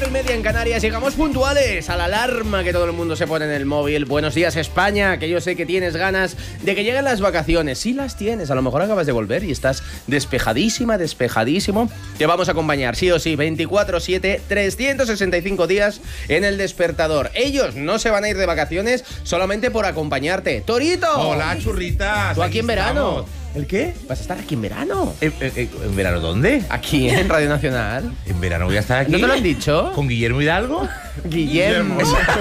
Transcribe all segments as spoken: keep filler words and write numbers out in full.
cuatro y media en Canarias. Llegamos puntuales a la alarma que todo el mundo se pone en el móvil. Buenos días, España, que yo sé que tienes ganas de que lleguen las vacaciones. Sí las tienes, a lo mejor acabas de volver y estás despejadísima, despejadísimo. Te vamos a acompañar, sí o sí, veinticuatro siete, trescientos sesenta y cinco días en El Despertador. Ellos no se van a ir de vacaciones solamente por acompañarte. ¡Torito! Hola, churritas. ¿Tú aquí en verano? Estamos. ¿El qué? ¿Vas a estar aquí en verano? ¿En, en, en verano dónde? Aquí en Radio Nacional. ¿En verano voy a estar aquí? ¿No te lo han dicho? ¿Con Guillermo Hidalgo? Guillermo.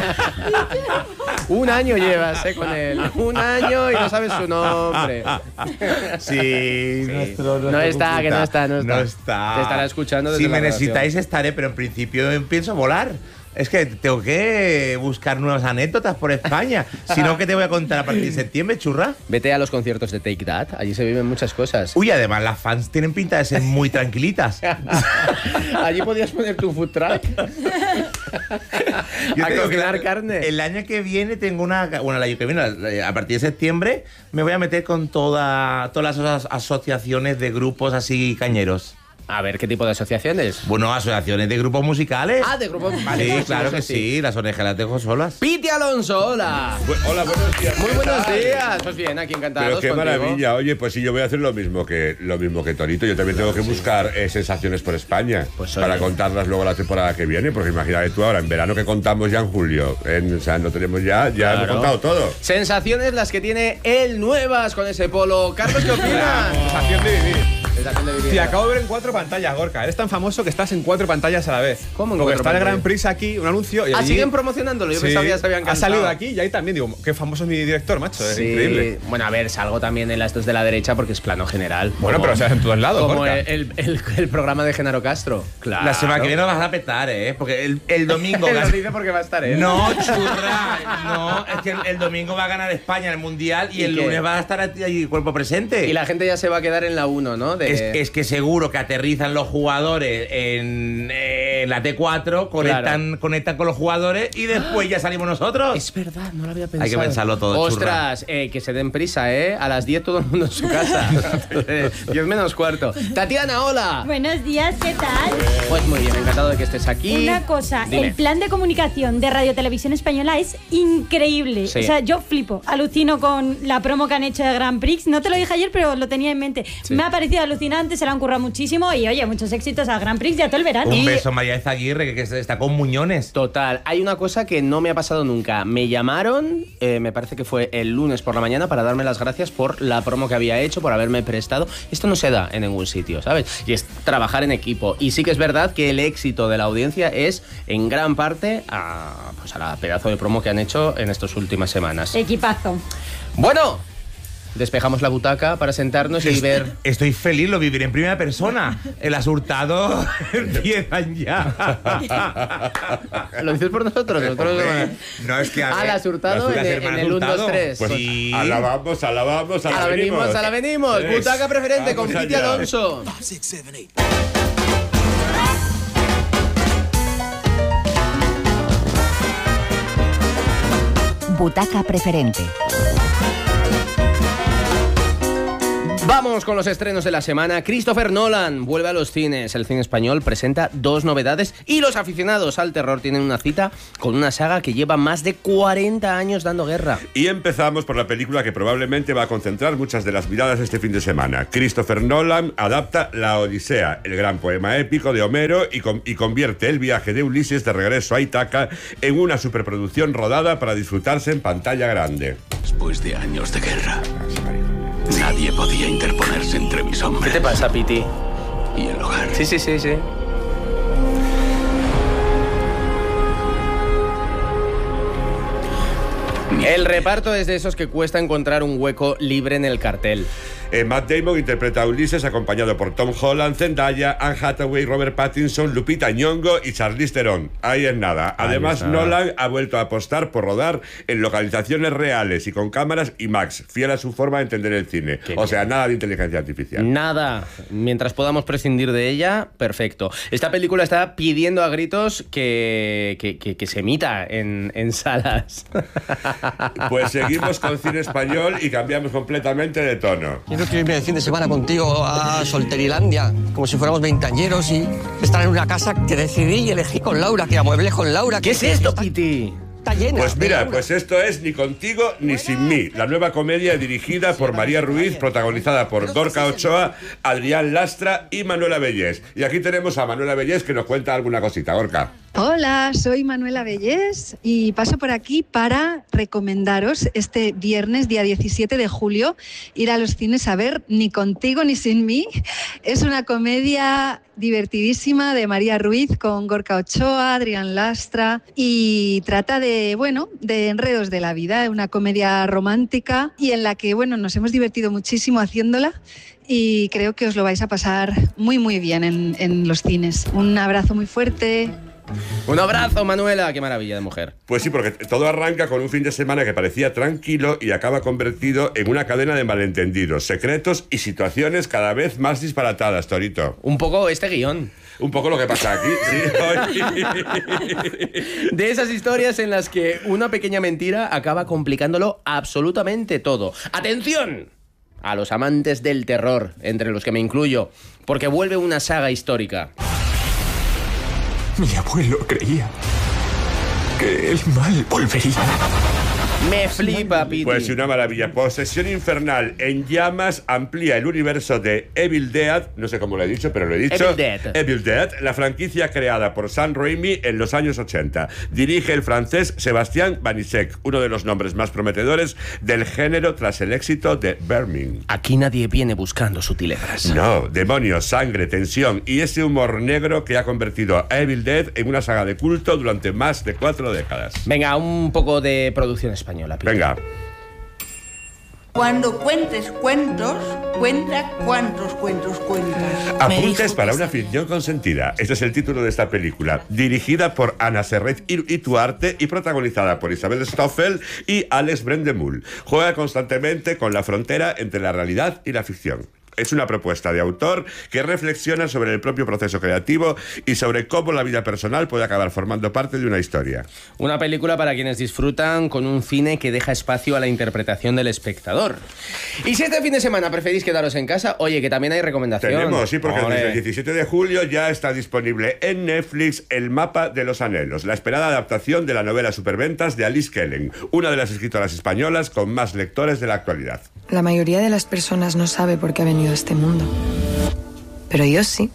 Un año llevas, eh, con él. Un año y no sabes su nombre. Sí, Sí. nuestro, nuestro No está, que no está, no está. No está. Te estará escuchando desde Si la me redacción. necesitáis estaré, pero en principio pienso volar. Es que tengo que buscar nuevas anécdotas por España. Si no, ¿qué te voy a contar a partir de septiembre, churra? Vete a los conciertos de Take That. Allí se viven muchas cosas. Uy, además las fans tienen pinta de ser muy tranquilitas. Allí podías poner tu food truck. Yo A te digo cocinar que carne. El año que viene tengo una... Bueno, el año que viene, a partir de septiembre, me voy a meter con toda, todas las asociaciones de grupos así cañeros. A ver, ¿qué tipo de asociaciones? Bueno, asociaciones de grupos musicales. Ah, de grupos. Sí, Vale, pues claro eso que sí. Las orejas las dejo solas. Piti Alonso, hola. Bu- Hola, buenos días. Muy ¿qué buenos tal? días. Pues bien, aquí encantados Pero qué contigo. maravilla. Oye, pues sí, yo voy a hacer lo mismo que lo mismo que Torito. Yo también tengo que buscar eh, sensaciones por España Pues, oye. para contarlas luego la temporada que viene. Porque imagínate tú ahora, en verano que contamos ya en julio. En, o sea, no tenemos ya, ya hemos Claro. contado todo. Sensaciones las que tiene él nuevas con ese polo. Carlos, ¿qué opinas? Sensación de vivir. Sensación de vivir. Sí, acabo de ver en cuatro pantallas, Gorka. Eres tan famoso que estás en cuatro pantallas a la vez. ¿Cómo en Porque cuatro está el pantallas? Gran Prix aquí, un anuncio. Y Ah, allí- siguen promocionándolo. Yo Sí, pensaba que ya se habían ha cansado. salido aquí y ahí también. Digo, qué famoso es mi director, macho. Es Sí. increíble. Bueno, a ver, salgo también en las dos de la derecha porque es plano general. Bueno, Como- pero o sea, en todos lados, Como Gorka. el, el, el programa de Genaro Castro. Claro. La semana que viene vas a petar, ¿eh? Porque el, el domingo... Lo gas- dice porque va a estar él. No, churra. No, es que el, el domingo va a ganar España el Mundial y, ¿Y el qué? lunes va a estar ahí cuerpo presente. Y la gente ya se va a quedar en la uno, ¿no? De... Es, es que seguro que aterrizan los jugadores en, en la T cuatro, conectan, Claro. conectan con los jugadores y después ya salimos nosotros. Es verdad, no lo había pensado. Hay que pensarlo todo, Ostras, eh, que se den prisa, ¿eh? A las diez todo el mundo en su casa. diez menos cuarto. Tatiana, hola. Buenos días, ¿qué tal? Pues muy bien, encantado de que estés aquí. Una cosa, Dime. el plan de comunicación de Radio Televisión Española es increíble. Sí. O sea, yo flipo, alucino con la promo que han hecho de Grand Prix. No te lo dije ayer, pero lo tenía en mente. Sí. Me ha parecido alucinante, se lo han currado muchísimo y oye, muchos éxitos al Grand Prix de todo el verano. Un Y- beso, María Ezaguirre, que, que está con muñones. Total, hay una cosa que no me ha pasado nunca. Me llamaron, eh, me parece que fue el lunes por la mañana, para darme las gracias por la promo que había hecho, por haberme prestado. Esto no se da en ningún sitio, ¿sabes? Y es trabajar en equipo. Y sí que es verdad que el éxito de la audiencia es en gran parte a, pues a la pedazo de promo que han hecho en estas últimas semanas. Equipazo. Bueno, despejamos la butaca para sentarnos y ver... Estoy feliz, lo viviré en primera persona. El asurtado empiezan ya. ¿Lo dices por nosotros? nosotros Hombre, no es que a Ah, ver, la Hurtado las en, hermanas en el uno, Hurtado. dos, tres. Pues Sí. a la vamos, a la vamos, a A la la venimos, a la venimos. Es. Butaca preferente con Vamos Piti allá. Alonso. Butaca preferente. Vamos con los estrenos de la semana. Christopher Nolan vuelve a los cines. El cine español presenta dos novedades y los aficionados al terror tienen una cita con una saga que lleva más de cuarenta años dando guerra. Y empezamos por la película que probablemente va a concentrar muchas de las miradas este fin de semana. Christopher Nolan adapta La Odisea, el gran poema épico de Homero, y, con- y convierte el viaje de Ulises de regreso a Ítaca en una superproducción rodada para disfrutarse en pantalla grande. Después de años de guerra, nadie podía interponerse entre mis ¿Qué hombres te pasa, Piti? y el hogar. Sí, sí, sí, sí. El reparto es de esos que cuesta encontrar un hueco libre en el cartel. Eh, Matt Damon interpreta a Ulises acompañado por Tom Holland, Zendaya, Anne Hathaway, Robert Pattinson, Lupita Nyong'o y Charlize Theron. Ahí es nada. Además, es nada. Nolan ha vuelto a apostar por rodar en localizaciones reales y con cámaras IMAX, fiel a su forma de entender el cine. Qué O sea, nada de inteligencia artificial. Nada. Mientras podamos prescindir de ella, perfecto. Esta película está pidiendo a gritos que, que, que- que se emita en, en salas. Pues seguimos con cine español y cambiamos completamente de tono. ¿Quién yo quiero irme de fin de semana contigo a Solterilandia, como si fuéramos veinteañeros y estar en una casa que decidí y elegí con Laura, que amueblé con Laura. ¿Qué que, es esto, está, Piti? Está llena. Pues mira, Laura. pues esto es Ni contigo ni sin mí, la nueva comedia dirigida por María Ruiz, protagonizada por Gorka Ochoa, Adrián Lastra y Manuela Bellés. Y aquí tenemos a Manuela Bellés que nos cuenta alguna cosita, Gorka. Hola, soy Manuela Bellés y paso por aquí para recomendaros este viernes, día diecisiete de julio, ir a los cines a ver Ni contigo ni sin mí. Es una comedia divertidísima de María Ruiz con Gorka Ochoa, Adrián Lastra y trata de, bueno, de enredos de la vida, una comedia romántica y en la que, bueno, nos hemos divertido muchísimo haciéndola y creo que os lo vais a pasar muy, muy bien en, en los cines. Un abrazo muy fuerte. Un abrazo, Manuela. Qué maravilla de mujer. Pues sí, porque todo arranca con un fin de semana que parecía tranquilo y acaba convertido en una cadena de malentendidos, secretos y situaciones cada vez más disparatadas, Torito. Un poco este guión. Un poco lo que pasa aquí, sí. De esas historias en las que una pequeña mentira acaba complicándolo absolutamente todo. ¡Atención! A los amantes del terror, entre los que me incluyo, porque vuelve una saga histórica. Mi abuelo creía que el mal volvería. Me flipa, Piti. Pues una maravilla. Posesión Infernal en llamas amplía el universo de Evil Dead, no sé cómo lo he dicho, pero lo he dicho. Evil Dead. Evil Dead, la franquicia creada por Sam Raimi en los años ochenta. Dirige el francés Sébastien Banishek, uno de los nombres más prometedores del género tras el éxito de Vermin. Aquí nadie viene buscando sutilezas. No, demonios, sangre, tensión y ese humor negro que ha convertido a Evil Dead en una saga de culto durante más de cuatro décadas. Venga, un poco de producción española. Piti. Venga. Cuando cuentes cuentos, cuenta cuántos cuentos cuentas. Apuntes para una ficción consentida. Este es el título de esta película. Dirigida por Ana Serret Ituarte y protagonizada por Isabel Stoffel y Alex Brendemul. Juega constantemente con la frontera entre la realidad y la ficción. Es una propuesta de autor que reflexiona sobre el propio proceso creativo y sobre cómo la vida personal puede acabar formando parte de una historia. Una película para quienes disfrutan con un cine que deja espacio a la interpretación del espectador. Y si este fin de semana preferís quedaros en casa, oye, que también hay recomendación. Tenemos, sí, porque Olé. desde el diecisiete de julio ya está disponible en Netflix El mapa de los anhelos, la esperada adaptación de la novela superventas de Alice Kellen, una de las escritoras españolas con más lectores de la actualidad. La mayoría de las personas no sabe por qué ha venido a este mundo. Pero yo sí.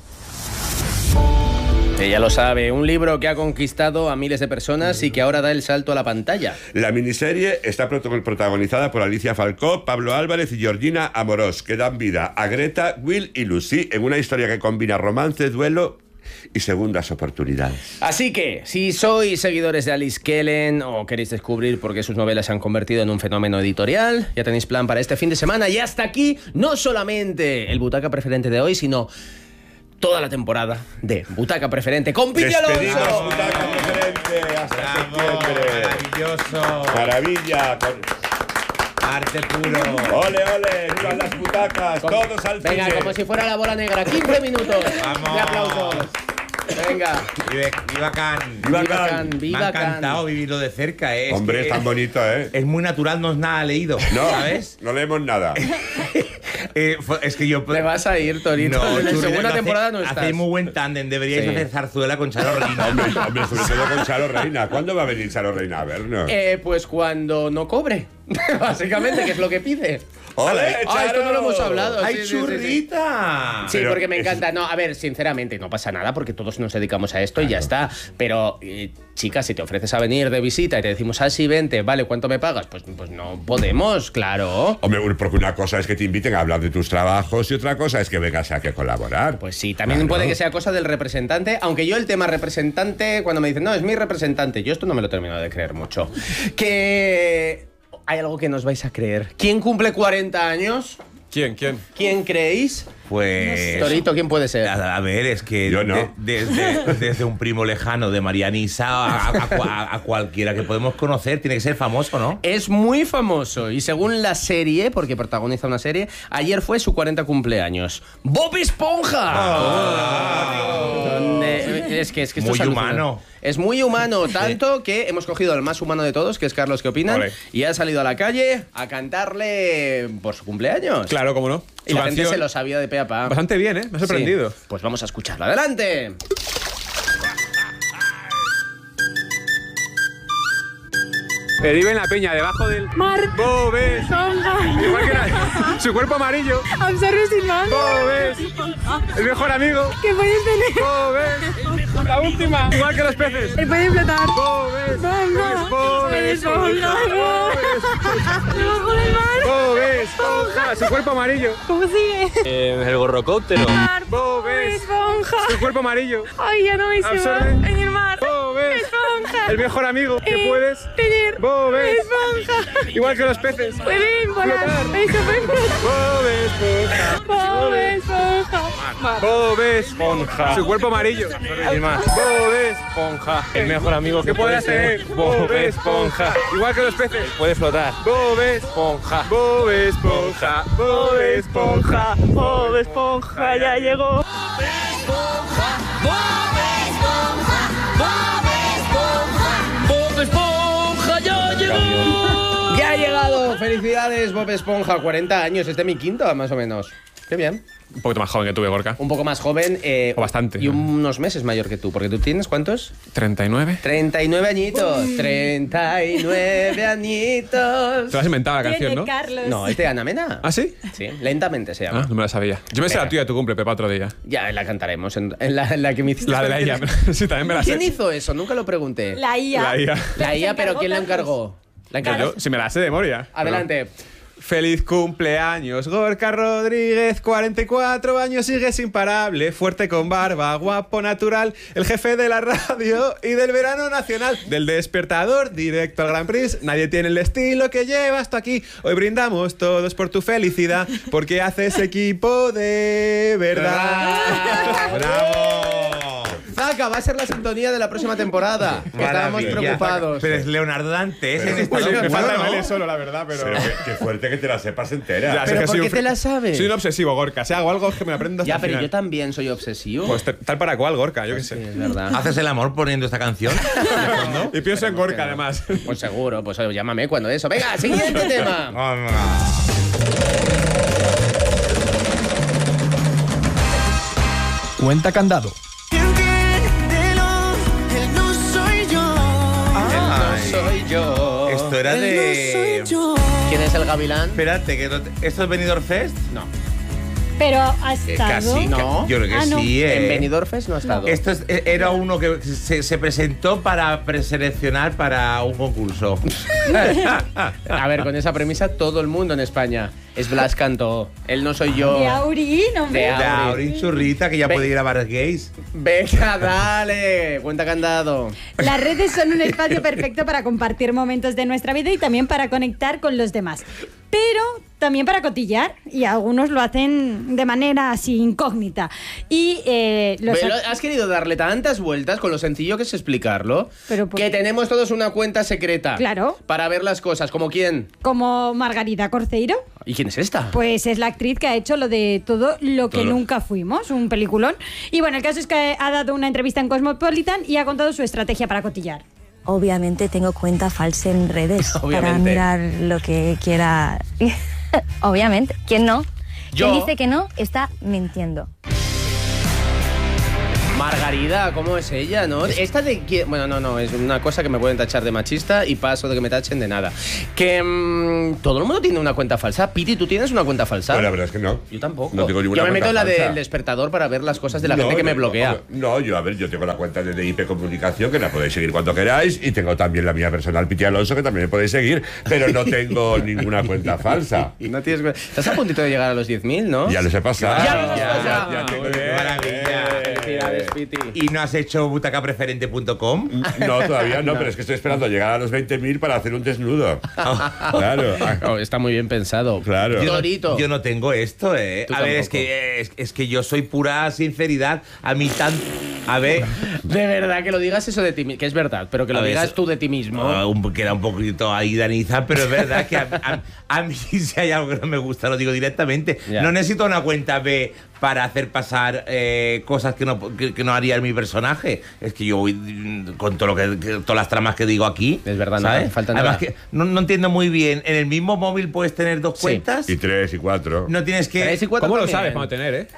Ella lo sabe, un libro que ha conquistado a miles de personas y que ahora da el salto a la pantalla. La miniserie está protagonizada por Alicia Falcó, Pablo Álvarez y Georgina Amorós, que dan vida a Greta, Will y Lucy en una historia que combina romance, duelo y segundas oportunidades. Así que, si sois seguidores de Alice Kellen o queréis descubrir por qué sus novelas se han convertido en un fenómeno editorial, ya tenéis plan para este fin de semana. Y hasta aquí, no solamente el Butaca Preferente de hoy, sino toda la temporada de Butaca Preferente con Piti Alonso. Despedimos Butaca Preferente hasta Bravo, septiembre. Maravilloso. Maravilla. Con... Arte puro. Ole, ole, vivan las butacas, Como- todos al Venga, cine. como si fuera la bola negra. quince minutos Vamos. de aplausos. Venga. Vive- Viva Can. Viva Viva Can. Can, Me viva ha encantado Can. vivirlo de cerca, ¿eh? Hombre, es es que tan bonito, ¿eh? es muy natural, no es nada leído, No, ¿sabes? no leemos nada. Eh, fue- es que yo... Te vas a ir, Torito. en la tú, segunda hace- temporada no estás. Hacéis muy buen tándem, deberíais Sí. hacer zarzuela con Charo Reina. Hombre, hombre, sobre todo con Charo Reina. ¿Cuándo va a venir Charo Reina a vernos? Eh, pues cuando no cobre. Básicamente, que es lo que pide. ¡Ole, Ah, esto no lo hemos Charo! hablado. ¡Ay, sí, sí, sí, sí. churrita! Sí, Pero porque me es- encanta. No, a ver, sinceramente, no pasa nada porque todos nos dedicamos a esto y ya está. Pero, eh, chica, si te ofreces a venir de visita y te decimos, ah, sí, vente, vale, ¿cuánto me pagas? Pues, pues no podemos, claro. Hombre, porque una cosa es que te inviten a hablar de tus trabajos y otra cosa es que vengas a que colaborar. Pues sí, también Claro. puede que sea cosa del representante, aunque yo el tema representante, cuando me dicen, no, es mi representante, yo esto no me lo termino de creer mucho. Que hay algo que nos vais a creer. ¿Quién cumple cuarenta años? ¿Quién? ¿Quién? ¿Quién creéis? Pues... Torito, ¿quién puede ser? A, a ver, es que Yo no. de- desde, desde un primo lejano de Marianisa a, a- a cua- a cualquiera que podemos conocer, tiene que ser famoso, ¿no? Es muy famoso y según la serie, porque protagoniza una serie, ayer fue su cuarenta cumpleaños. ¡Bob Esponja! Donde- Es que, es que esto Muy es humano. Es muy humano, tanto que hemos cogido al más humano de todos, que es Carlos, ¿qué opinan? Ole. Y ha salido a la calle a cantarle por su cumpleaños. Claro, cómo no. Y Su la gente canción, se lo sabía de pe a pa. Bastante bien, ¿eh? Me ha sorprendido. Sí. Pues vamos a escucharlo. ¡Adelante! Pero vive en la peña, debajo del mar. Bobes. Igual que la- su cuerpo amarillo. Absorbe sin más. Bobes. El mejor amigo. ¿Qué puedes tener? Bobes. La última. Igual que los peces. Él puede flotar. Bobes. Bonga. Bobes. Bonga. Debajo del mar. Bobes. Esponja. Su cuerpo amarillo. ¿Cómo sigue? el gorrocóptero. Bobes. Esponja. Su cuerpo amarillo. Ay, ya no me se va. Absorbe. En el mar. Bobes. Esponja. El mejor amigo que Eh, puedes tener. Bobes. Esponja. Igual que los peces. Pueden volar. Flotar. Eso puede Bob Esponja. Bob Esponja. Bob Esponja. Su cuerpo amarillo. Y más. Bob Esponja. El mejor amigo que puede tener. Bob Esponja. Igual que los peces. Puede flotar. Bob Esponja. Bob Esponja. Bob Esponja. Bob Esponja ya llegó. ¡Ya ha llegado! ¡Felicidades, Bob Esponja! cuarenta años, este es mi quinto, más o menos. ¡Qué bien! Un poquito más joven que tuve, Gorka. Un poco más joven. Eh, O bastante. Y unos meses mayor que tú, porque tú tienes, ¿cuántos? ¿treinta y nueve? treinta y nueve añitos. treinta y nueve añitos. Te lo has inventado la canción, ¿no? Carlos. No, es de Ana Mena. ¿Ah, sí? Sí, lentamente se llama. Ah, no me la sabía. Yo me sé la tuya de tu cumple, Pepa, otro día. Ya la cantaremos en, en la, en la que me hiciste. La de la I A. Sí, también me la sé. ¿Quién hizo eso? Nunca lo pregunté. La I A. La I A. La I A, pero encargó ¿quién la Carlos. encargó? La encargó. Yo, si me la sé de memoria. Adelante. Feliz cumpleaños, Gorka Rodríguez, cuarenta y cuatro años, sigues imparable, fuerte con barba, guapo natural, el jefe de la radio y del verano nacional, del despertador directo al Grand Prix, nadie tiene el estilo que llevas tú aquí, hoy brindamos todos por tu felicidad, porque haces equipo de verdad. ¡Bravo! Zaca, va a ser la sintonía de la próxima temporada. Que estábamos Maravilla. preocupados. Pero es Leonardo Dantes. Pero- en esta Pues Me locura, falta ¿no? bailar solo, la verdad, pero... Pero qué, qué fuerte que te la sepas entera. Ya, sé ¿Pero que por soy qué un te fr- la sabes? Soy un obsesivo, Gorka. Si hago algo es que me lo aprendo hasta Ya, el pero final. yo también soy obsesivo. Pues t- tal para cual, Gorka, yo qué Sí, sé. es verdad. ¿Haces el amor poniendo esta canción? ¿De fondo? Y pienso en Gorka, además. Pues seguro, pues oye, llámame cuando eso. Venga, siguiente tema. Cuenta candado. Ay, Soy yo. Esto era de... ¿Quién es el gavilán? Espérate, que no te- ¿esto es Benidorm Fest? No. Pero ha Eh, estado. Casi, No. ca- yo creo que Ah, no. sí. eh. En Benidorm Fest no ha estado. Esto es- eh, era uno que se, se presentó para preseleccionar para un concurso. A ver, con esa premisa, todo el mundo en España es Blas Cantó. Él no soy yo. De Aurín, hombre. De De Aurin. Aurin Churrita, que ya Ve- puede ir a bares gays. Venga, dale. Cuenta candado. Las redes son un espacio perfecto para compartir momentos de nuestra vida y también para conectar con los demás. Pero también para cotillar, y algunos lo hacen de manera así incógnita. Y eh, los Ve, lo- ¿Has querido darle tantas vueltas con lo sencillo que es explicarlo? Pero por- Que tenemos todos una cuenta secreta. Claro. Para ver las cosas. ¿Como quién? como Margarita Corceiro, ¿Y quién es esta? pues es la actriz que ha hecho lo de todo lo que Todo lo- nunca fuimos, un peliculón. Y bueno, el caso es que ha dado una entrevista en Cosmopolitan y ha contado su estrategia para cotillar. Obviamente tengo cuenta falsa en redes para Obviamente. mirar lo que quiera. Obviamente. ¿Quién no? Yo. Quien dice que no está mintiendo. Margarida, ¿cómo es ella, no? Esta de quién. Bueno, no, no, es una cosa que me pueden tachar de machista y paso de que me tachen de nada. Que mm, todo el mundo tiene una cuenta falsa. Piti, ¿tú tienes una cuenta falsa? Pues la verdad es que no. Yo tampoco. No tengo ninguna Yo me meto en la cuenta falsa. del despertador para ver las cosas de la No, gente que me no, bloquea. No, yo, a ver, yo tengo la cuenta de D I P Comunicación, que la podéis seguir cuando queráis, y tengo también la mía personal, Piti Alonso, que también me podéis seguir, pero no tengo ninguna cuenta falsa. Y no tienes... Estás a puntito de llegar a los diez mil, ¿no? Ya los he pasado. Ya los has ya, pasado. ya tengo- Muy bien. Maravilla. Felicidades, Piti. ¿Y no has hecho butacapreferente punto com? No, todavía no, pero es que estoy esperando llegar a los veinte mil para hacer un desnudo. Claro. Oh, está muy bien pensado. Claro. Yo Dorito. no, yo no tengo esto, eh. Tú A ver, es tampoco. que, es, es que yo soy pura sinceridad. A mí tan... A ver... De verdad, que lo digas eso de ti mismo, que es verdad, pero que lo A ver, digas eso- tú de ti mismo. Ah, un- que era un poquito ahí Daniza, pero es verdad que a, a- a mí si hay algo que no me gusta lo digo directamente. Ya. No necesito una cuenta B para hacer pasar eh, cosas que no, que, que no haría mi personaje. Es que yo voy con todo lo que, que todas las tramas que digo aquí. Es verdad, ¿sabes? no falta Además nada. que no, no entiendo muy bien. En el mismo móvil puedes tener dos Sí. cuentas. Y tres y cuatro. No tienes que. Tres y cuatro ¿Cómo lo también. sabes para tener, eh?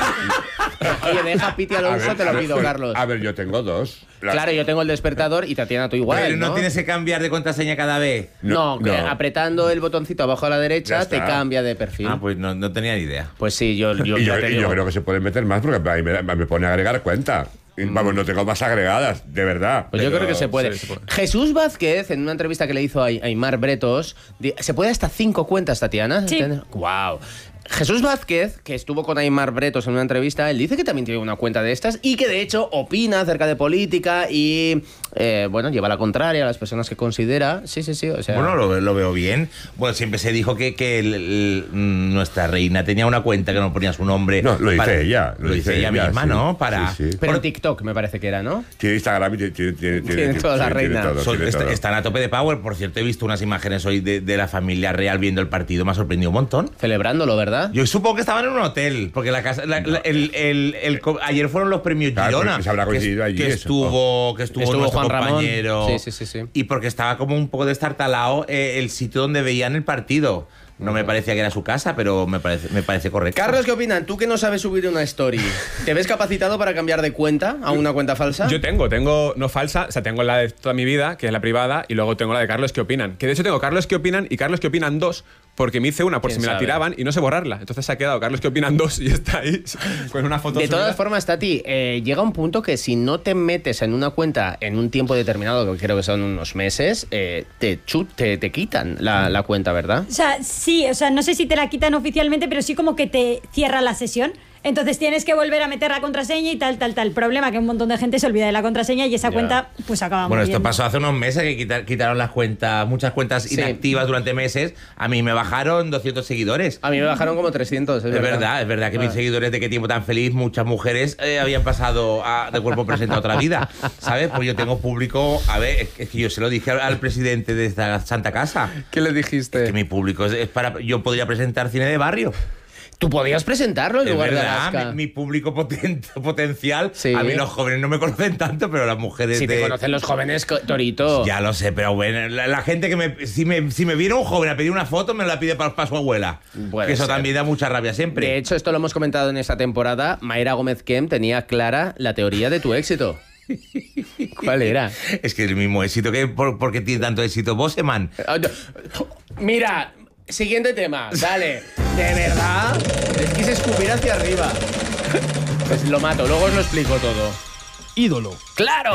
Oye, deja Piti A Alonso, ver, te a lo ver, pido, Carlos. A ver, yo tengo dos. La- Claro, yo tengo el despertador y Tatiana tú igual, Pero no, ¿no? tienes que cambiar de contraseña cada vez. No, que no. apretando el botoncito abajo a la derecha Ya te está. cambia de perfil. Ah, pues no, no tenía ni idea. Pues sí, yo, yo, y ya yo, te y yo digo. creo que se pueden meter más porque a mí me, me pone a agregar cuenta. Y, vamos, no tengo más agregadas, de verdad. Pues yo Pero- creo que se puede. sí, se puede. Jesús Vázquez, en una entrevista que le hizo a a Aymar Bretos, di- ¿se puede hasta cinco cuentas, Tatiana? Sí. Wow. Jesús Vázquez, que estuvo con Aymar Bretos en una entrevista, él dice que también tiene una cuenta de estas y que de hecho opina acerca de política y, eh, bueno, lleva la contraria a las personas que considera. Sí, sí, sí. O sea, Bueno, lo, lo veo bien. Bueno, siempre se dijo que, que el- el- mm, nuestra reina tenía una cuenta que no ponía su nombre. No, lo dice para- ella, Lo, dice ella, misma, sí. ¿no? Para. Sí, sí. pero por- en TikTok me parece que era, ¿no? Tiene Instagram y tiene, tiene, tiene, Tiene toda la sí, reina. Tiene todo, son- tiene est- todo. están a tope de power. Por cierto, he visto unas imágenes hoy de, de la familia real viendo el partido. Me ha sorprendido un montón. Celebrándolo, ¿verdad? Yo supongo que estaban en un hotel, porque la casa, la- la- el, el- el co- ayer fueron los premios Claro, Girona, porque se habrá que, coincidido allí que eso. estuvo, que estuvo, Estuvo nuestro Juan Ramón. compañero, Sí, sí, sí, sí. y porque estaba como un poco destartalado eh, el sitio donde veían el partido. No me parecía que era su casa, pero me parece, me parece correcto. Carlos, ¿qué opinan? Tú que no sabes subir una story, ¿te ves capacitado para cambiar de cuenta a una cuenta falsa? Yo tengo, tengo, no falsa, o sea, tengo la de toda mi vida, que es la privada, y luego tengo la de Carlos que opinan. Que de hecho tengo Carlos que opinan y Carlos que opinan dos, porque me hice una por si ¿Quién me la sabe? tiraban y no sé borrarla. Entonces se ha quedado Carlos que opinan dos y está ahí con una foto De subida. todas formas, Tati, eh, llega un punto que si no te metes en una cuenta en un tiempo determinado, que creo que son unos meses, eh, te, chut, te, te quitan la, la cuenta, ¿verdad? O sea, sí, o sea, no sé si te la quitan oficialmente, pero sí como que te cierra la sesión. Entonces tienes que volver a meter la contraseña y tal, tal, tal. Problema que un montón de gente se olvida de la contraseña y esa Ya. cuenta pues acaba Bueno, esto muriendo. pasó hace unos meses que quitar- quitaron las cuentas, muchas cuentas Sí. inactivas durante meses. A mí me bajaron doscientos seguidores. A mí me bajaron como trescientos, es, Es verdad, es verdad que Ah. mis seguidores de Qué tiempo tan feliz, muchas mujeres eh, habían pasado a- de cuerpo presente a otra vida, ¿sabes? Pues yo tengo público, a ver, es, es que yo se lo dije al, al presidente de esta Santa Casa, ¿Qué le dijiste? que mi público es, es para, yo podría presentar cine de barrio. Tú podías presentarlo en Es lugar de verdad, Alaska. mi, mi público poten- potencial, Sí. a mí los jóvenes no me conocen tanto, pero las mujeres Si de... te conocen los jóvenes, co- Torito. Ya lo sé, pero bueno, la, la gente que me si, me... si me viene un joven a pedir una foto, me la pide para, para su abuela. Puede Que eso ser. también da mucha rabia siempre. De hecho, esto lo hemos comentado en esta temporada. Mayra Gómez Kem tenía clara la teoría de tu éxito. ¿Cuál era? Es que el mismo éxito que por, porque tiene tanto éxito Boseman. Mira, siguiente tema, dale. ¿De verdad? Les quise escupir hacia arriba. Pues lo mato, luego os lo explico todo. Ídolo. ¡Claro!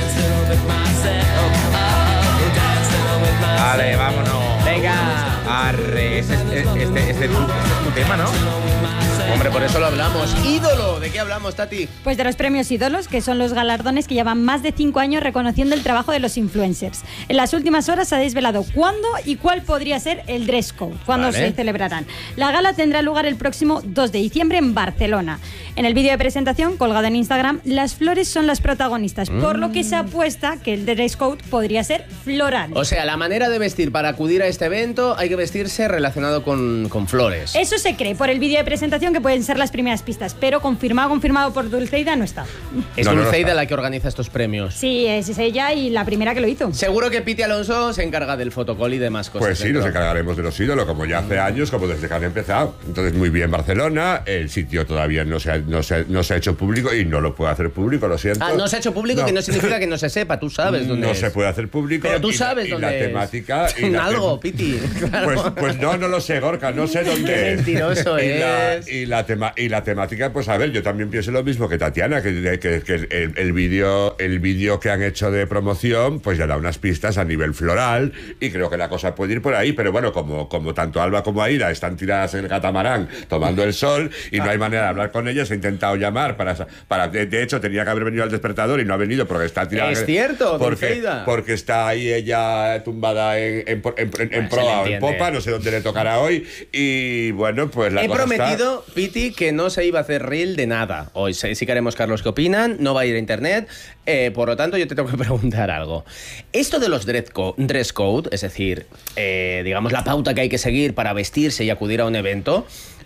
Vale, vámonos. Venga. Arre, este, este, este, este es tu, este es tu tema, ¿no? Hombre, por eso lo hablamos. ¡Ídolo! ¿De qué hablamos, Tati? Pues de los premios ídolos, que son los galardones que llevan más de cinco años reconociendo el trabajo de los influencers. En las últimas horas se ha desvelado cuándo y cuál podría ser el dress code, cuándo Vale. se celebrarán. La gala tendrá lugar el próximo dos de diciembre en Barcelona. En el vídeo de presentación, colgado en Instagram, las flores son las protagonistas, por lo que se apuesta que el dress code podría ser floral. O sea, la manera de vestir para acudir a este evento hay que vestirse relacionado con, con flores. Eso se cree por el vídeo de presentación, que pueden ser las primeras pistas, pero confirmado, confirmado por Dulceida no está. Es No, no, no Dulceida está. la que organiza estos premios. Sí, es es ella y la primera que lo hizo. Seguro que Piti Alonso se encarga del fotocall y demás cosas. Pues sí, dentro. nos encargaremos de los ídolos, como ya hace años, como desde que han empezado. Entonces, muy bien, Barcelona. El sitio todavía no se ha, no se, no se ha hecho público y no lo puede hacer público, lo siento. Ah, no se ha hecho público, No. que no significa que no se sepa, tú sabes dónde No es. se puede hacer público. Pero tú y la- sabes y dónde la es. temática. Y la Algo, tem- Piti. Claro. Pues, pues no, no lo sé, Gorka, no sé dónde Qué es. mentiroso y la, es. y, la tema, y la temática, pues a ver, yo también pienso lo mismo que Tatiana, que, que, que el, el vídeo el vídeo que han hecho de promoción, pues ya da unas pistas a nivel floral y creo que la cosa puede ir por ahí, pero bueno, como, como tanto Alba como Aida están tiradas en el catamarán tomando el sol y no hay manera de hablar con ellas, he intentado llamar para... para de, de hecho, tenía que haber venido al despertador y no ha venido porque está tirada... Es cierto, porque, Dulceida. porque está ahí ella tumbada en, en, en, en, en se proa le o en entiende. popa, no sé dónde le tocará hoy y bueno, pues la He cosa está- prometido, Piti, que no se iba a hacer reel de nada. Hoy sí sí que haremos Carlos qué opinan, no va a ir a internet, eh, por lo tanto yo te tengo que preguntar algo. Esto de los dress co- dress code, es decir, eh, digamos la pauta que hay que seguir para vestirse y acudir a un evento,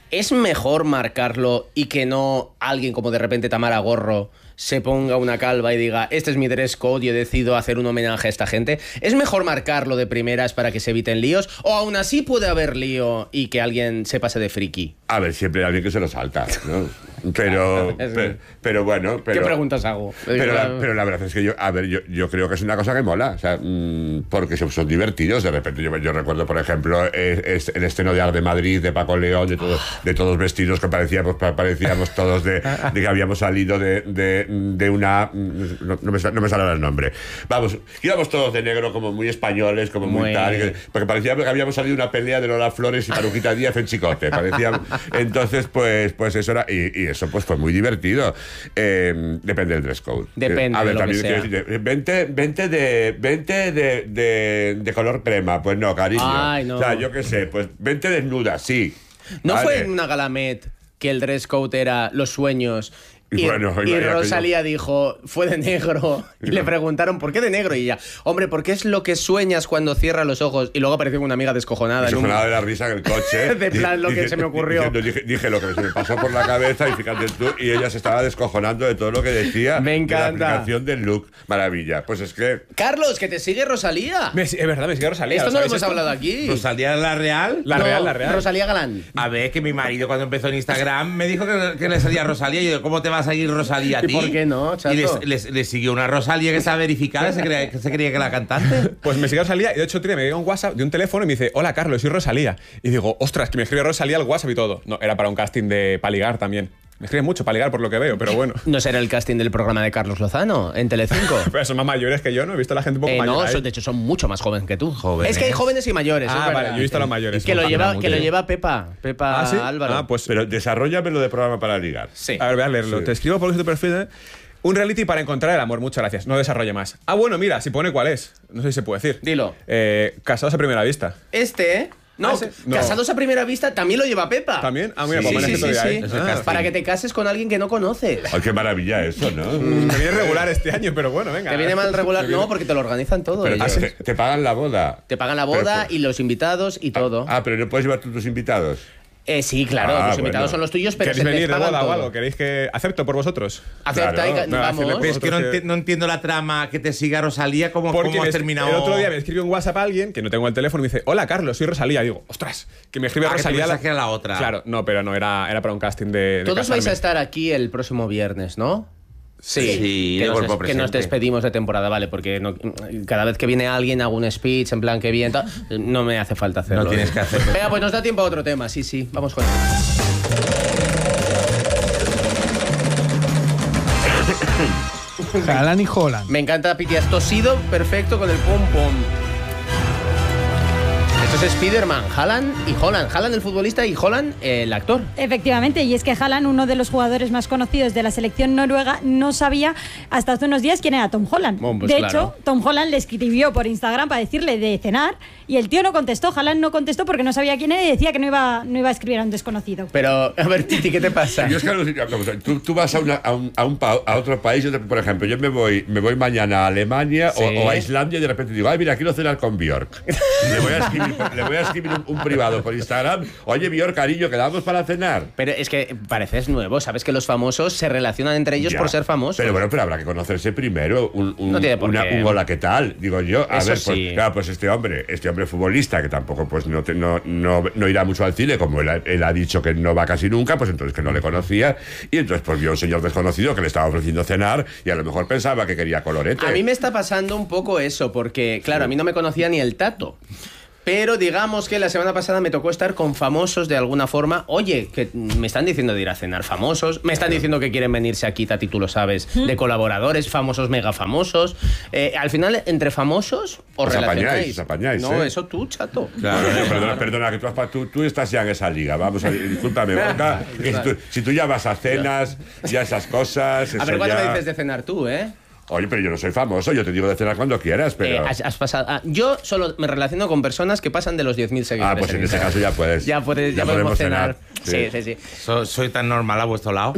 ¿Es mejor marcarlo y que no alguien como de repente Tamara Gorro se ponga una calva y diga, este es mi dress code y he decidido hacer un homenaje a esta gente? ¿Es mejor marcarlo de primeras para que se eviten líos? ¿O aún así puede haber lío y que alguien se pase de friki? A ver, siempre hay alguien que se lo salta, ¿no? Pero, pero, pero bueno... Pero, ¿qué preguntas hago? Pero la, pero la verdad es que yo, a ver, yo, yo creo que es una cosa que mola, o sea, mmm, porque son, son divertidos. De repente yo, yo recuerdo, por ejemplo, es, es el estreno de Ar de Madrid, de Paco León, de, todo, de todos vestidos que parecíamos, parecíamos todos de, de que habíamos salido de, de, de una... No, no, me, no me sale el nombre. Vamos, íbamos todos de negro como muy españoles, como muy, muy tal, que, porque parecía que habíamos salido de una pelea de Lola Flores y Maruquita Díaz en Chicote. Parecía, entonces, pues, pues eso era... Y, y eso pues fue muy divertido. Eh, depende del dress code. Depende a ver, de lo también que sea. Decir, vente, vente, de, vente de, de, de color crema. Pues no, cariño. Ay, no. O sea, yo qué sé, pues vente desnuda, sí. ¿No vale. fue en una Galamet que el dress code era los sueños? Y, y, bueno, y y Rosalía aquello. dijo, fue de negro. Y le preguntaron, ¿por qué de negro? Y ella, hombre, porque es lo que sueñas cuando cierras los ojos. Y luego apareció una amiga descojonada. Descojonada un... de la risa en el coche. De plan, lo dije, que se me ocurrió. Dije, dije, dije lo que se me pasó por la cabeza y fíjate tú, y ella se estaba descojonando de todo lo que decía. Me encanta. De la aplicación del look. Maravilla. Pues es que... Carlos, que te sigue Rosalía. Me, es verdad, me sigue Rosalía. Esto no lo hemos esto? hablado aquí. ¿Rosalía la real? La No, real, la real. Rosalía Galán. A ver, que mi marido cuando empezó en Instagram me dijo que, que le salía Rosalía. Y yo, ¿cómo te va a salir Rosalía a ¿Y ti? por qué no, chato? Y le, le, le siguió una Rosalía que está verificada, se creía, que se creía que era la cantante. Pues me sigue Rosalía y de hecho otro día me llega un WhatsApp de un teléfono y me dice, hola Carlos, soy Rosalía. Y digo, ostras, que me escribe Rosalía al WhatsApp y todo. No, era para un casting de para ligar también. Me escribe mucho para ligar por lo que veo, pero bueno. ¿No será el casting del programa de Carlos Lozano en Telecinco? Pero son más mayores que yo, ¿no? He visto a la gente un poco Eh, mayor no, ahí. son, de hecho son mucho más jóvenes que tú. Jóvenes. Es que hay jóvenes y mayores. Ah, es vale, verdad. yo he visto a los mayores. Que lo, Son lleva, Fernando, que lo tío. lleva Pepa, Pepa ¿Ah, sí? Álvaro. Ah, pues Pero desarróllamelo de programa para ligar. Sí. A ver, voy a leerlo. Sí. Te escribo por tu perfil, ¿eh? Un reality para encontrar el amor. Muchas gracias. No desarrolle más. Ah, bueno, mira, si pone cuál es. No sé si se puede decir. Dilo. Eh, casados a primera vista. Este, ¿eh? No, Ah, ese- no. Casados a primera vista también lo lleva Pepa. ¿También? Ah, mira, Sí, pues sí, me sí, han escrito sí. de ahí. Es el Ah. casting. Para que te cases con alguien que no conoces. Ay, qué maravilla eso, ¿no? Me viene regular este año, pero bueno, venga. Te viene mal regular, no, porque te lo organizan todo. Pero ellos. te, te pagan la boda. Te pagan la Pero boda por- y los invitados y todo. Ah, pero no puedes llevar tú tus invitados. Eh, sí, claro, Ah, los invitados bueno. son los tuyos, pero ¿Queréis se les venir de pagan boda o todo. algo? ¿Queréis que acepto por vosotros? Acepta Claro. y ca- No, vamos. hacerle- Pero es que no, enti- no entiendo la trama que te siga Rosalía. ¿Cómo, Porque cómo me has es- terminado? el otro día me escribe un WhatsApp a alguien que no tengo el teléfono y me dice, hola Carlos, soy Rosalía. Y digo, ostras, que me escribe Ah, que te Rosalía. pensás que era la otra. Claro, no, pero no, era, era para un casting de, de Todos vais casarme. a estar aquí el próximo viernes, ¿no? Sí, Sí, que, de nos, cuerpo des- que nos presente. despedimos de temporada, vale, porque no- cada vez que viene alguien hago un speech en plan que bien, tal, no me hace falta hacerlo. No tienes que hacerlo. Venga, pues nos da tiempo a otro tema, sí, sí, vamos con él. Haaland y Holland. Me encanta Piti, has tosido perfecto con el pum pum. Esto es Spiderman, Haaland y Holland. Haaland el futbolista y Holland el actor. Efectivamente, y es que Haaland, uno de los jugadores más conocidos de la selección noruega, no sabía hasta hace unos días quién era Tom Holland. Bueno, pues de claro. hecho, Tom Holland le escribió por Instagram para decirle de cenar y el tío no contestó. Haaland no contestó porque no sabía quién era y decía que no iba, no iba a escribir a un desconocido. Pero, a ver, Titi, ¿qué te pasa? Yo es que alucino, vamos a ver, tú, tú vas a, una- a un, a, un pa- a otro país, yo te- por ejemplo, yo me voy, me voy mañana a Alemania Sí. o, o a Islandia y de repente digo, ay, mira, quiero cenar con Björk. Le voy a escribir, le voy a escribir un, un privado por Instagram, oye, Björk, cariño, quedamos para cenar. Pero es que pareces nuevo, sabes que los famosos se relacionan entre ellos Ya. por ser famosos. Pero bueno, pero habrá que conocerse primero. Un, un, No tiene por una- qué. un hola, ¿qué tal? Digo yo. A Eso ver, pues, sí. claro, pues este hombre, este hombre futbolista, que tampoco pues no, te- no, no, no irá mucho al cine, como él, ha- él ha dicho que no va casi nunca, pues entonces que no le conocía. Y entonces pues vio a un señor desconocido que le estaba ofreciendo cenar y a lo mejor pensaba que quería colorete. A mí me está pasando un poco eso, porque, claro, a mí no me conocía ni el Tato. Pero digamos que la semana pasada me tocó estar con famosos de alguna forma. Oye, que me están diciendo de ir a cenar famosos, me están diciendo que quieren venirse aquí, Tati, tú lo sabes, de colaboradores, famosos, mega famosos. Eh, al final, entre famosos, os Os relacionáis. apañáis, os apañáis, No, ¿eh? eso tú, chato. Claro, no, perdona, perdona, que tú, has pa- tú, tú estás ya en esa liga. Vamos a discúlpame, Borja, que si, tú, si tú ya vas a cenas, ya esas cosas. A eso ver, ¿cuándo ya... me dices de cenar tú, eh? Oye, pero yo no soy famoso, yo te digo de cenar cuando quieras, pero... Eh, has, has pasado, ah, yo solo me relaciono con personas que pasan de los diez mil seguidores. Ah, pues en, en ese Instagram. caso ya puedes. Ya, puedes, ya, ya podemos cenar. cenar. Sí, sí, sí. So, soy tan normal a vuestro lado.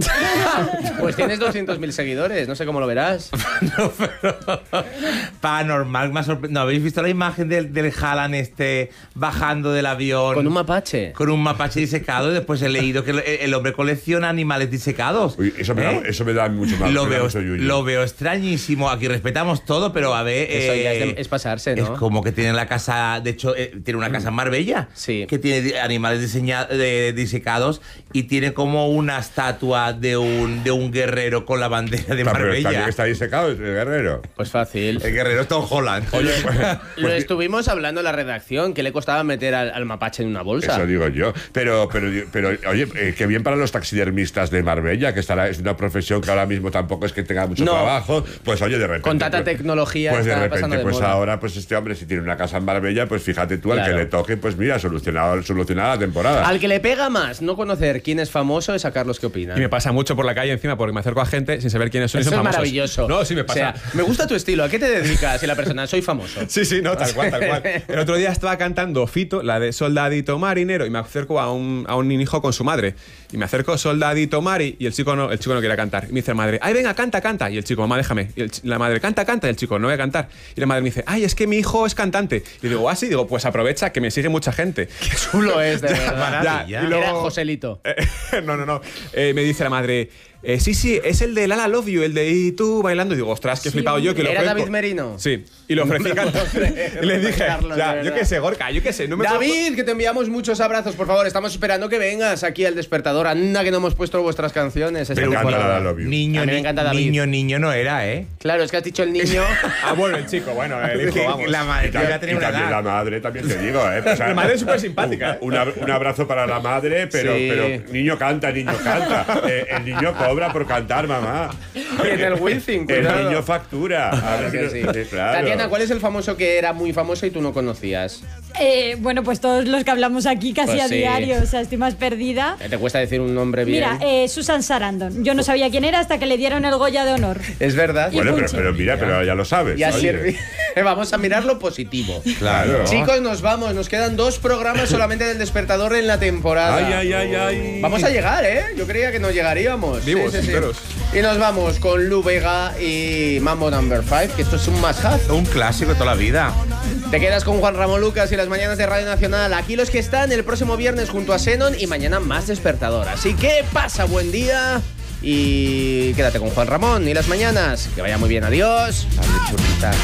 Pues tienes doscientos mil seguidores, no sé cómo lo verás. No, pero... Paranormal, me ha sorprendido. ¿No habéis visto la imagen del, del Haaland este bajando del avión? Con un mapache. Con un mapache disecado, y después he leído que el, el hombre colecciona animales disecados. Uy, eso, me ¿Eh? da, eso me da mucho más. Lo, me veo, mucho yuyu. lo veo extrañísimo. Aquí respetamos todo, pero a ver... Eso eh, ya es, de, es pasarse, ¿no? Es como que tiene la casa... De hecho, eh, tiene una casa en Marbella. Sí. Que tiene animales diseña, de, disecados y tiene como una estatua de un, de un guerrero con la bandera de Está, pero Marbella. Está, está disecado el guerrero. Pues fácil. El guerrero es Tom Holland. Oye, pues, Lo pues, estuvimos hablando en la redacción, que le costaba meter al, al mapache en una bolsa. Eso digo yo. Pero, pero, pero oye, eh, qué bien para los taxidermistas de Marbella, que estará, es una profesión que ahora mismo tampoco es que tenga mucho No. trabajo. Pues oye, de repente... Con tanta pues, tecnología Pues de está repente, pasando de pues moda. ahora, pues este hombre, si tiene una casa en Marbella, pues fíjate tú, al Claro. que le toque, pues mira, solucionado, solucionada la temporada. Al que le pega más no conocer quién es famoso es a Carlos qué opina. Y me pasa mucho por la calle encima porque me acerco a gente sin saber quiénes son. y Eso son es famosos. maravilloso. No, sí me pasa. O sea, me gusta tu estilo. ¿A qué te dedicas? Y la persona, soy famoso. Sí, sí, no, tal cual, tal cual. El otro día estaba cantando Fito, la de Soldadito Marinero, y me acerco a un, a un hijo con su madre. Y me acerco Soldadito Mari, y el chico no, el chico no quiere cantar. Y me dice la madre, ay, venga, canta, canta. Y el chico, mamá, déjame. Y el, la madre, canta, canta. Y el chico, no voy a cantar. Y la madre me dice, ay, es que mi hijo es cantante. Y digo, ah, sí, digo, pues aprovecha que me sigue mucha gente. Qué chulo es, de verdad. Ya, y luego- Era Joselito. no, no, no. Eh, me dice la madre, eh, sí, sí, es el de Lala Love You, el de y tú bailando. Y digo, ostras, que he flipado yo. Que lo ¿Era ofrezco. David Merino? Sí, y lo ofrecí cantando. Y le dije, Carlos, ya, de yo verdad. qué sé, Gorka, yo qué sé. No me David, que te enviamos muchos abrazos, por favor. Estamos esperando que vengas aquí al despertador. Anda, que no hemos puesto vuestras canciones. Me Este encanta grupo, la la- Love You. Niño, A mí me ni- encanta David. niño, niño no era, ¿eh? Claro, es que has dicho el niño. Ah, bueno, el chico, bueno, el hijo, vamos. La madre Y, que ya tam- tenía y una también edad. la madre, también te digo, ¿eh? O sea, La madre es súper simpática, ¿eh? Un, ab- un abrazo para la madre, pero, Sí. pero niño canta, niño canta. Eh, el niño cobra por cantar, mamá. Y en el Wilson, El cuidado. niño factura. A ver Que si sí. no- sí, claro. Tatiana, ¿cuál es el famoso que era muy famoso y tú no conocías? Eh, bueno, pues todos los que hablamos aquí casi Pues a sí. diario, o sea, estoy más perdida. ¿Te cuesta decir un nombre bien? Mira, eh, Susan Sarandon. Yo no sabía quién era hasta que le dieron el Goya de honor. es verdad. Y Bueno, pero, Punchy. pero mira, pero ya lo sabes. Ya oye. sirve. Vamos a mirar lo positivo. Claro. Chicos, nos vamos. Nos quedan dos programas solamente del despertador en la temporada. Ay, ay, ay, ay. Vamos a llegar, ¿eh? Yo creía que no llegaríamos. Vivos, enteros. Y nos vamos con Lu Vega y Mambo Number five, que esto es un must-have. Un clásico de toda la vida. Te quedas con Juan Ramón Lucas y las mañanas de Radio Nacional. Aquí los que están el próximo viernes junto a Xenon y mañana más despertador. Así que pasa buen día y quédate con Juan Ramón y las mañanas. Que vaya muy bien. Adiós. Adiós, churrita.